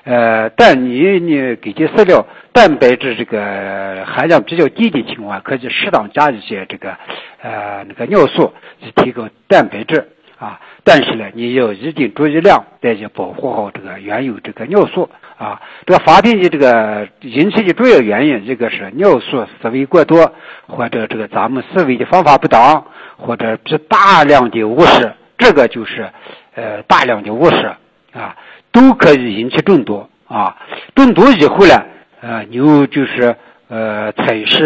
但你给这饲料蛋白质这个含量比较低的情况，可以适当加一些这个那个尿素，提高蛋白质啊。但是呢，你要一定注意量，再去保护好这个原有这个尿素啊。这个发病的这个引起的主要原因，一个是尿素思维过多，或者这个咱们思维的方法不当，或者是大量的误食，这个就是大量的误食啊，都可以引起中毒啊。中毒以后呢，牛就是采食